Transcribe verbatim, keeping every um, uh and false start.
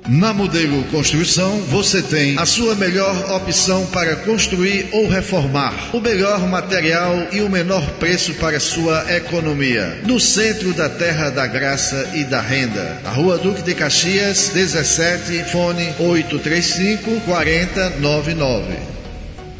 Na Modelo Construção, você tem a sua melhor opção para construir ou reformar, o melhor material e o menor preço para sua economia. No centro da Terra da Graça e da Renda, na Rua Duque de Caxias, dezessete, fone oito três cinco, quatro zero nove nove.